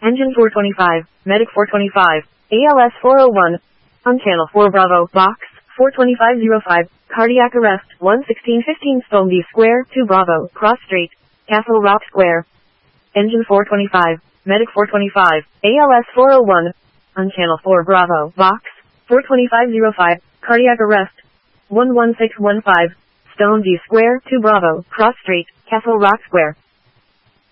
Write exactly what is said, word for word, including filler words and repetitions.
Engine four twenty-five, Medic four twenty-five, A L S four oh one, on Channel four Bravo, Box, four twenty-five oh five, Cardiac Arrest, one sixteen fifteen Stoneby Square, two Bravo, Cross Street, Castle Rock Square. Engine four twenty-five, Medic four twenty-five, A L S four oh one, on Channel four Bravo, Box, four twenty-five oh five, Cardiac Arrest, one one six one five, Stoneby Square, two Bravo, Cross Street, Castle Rock Square.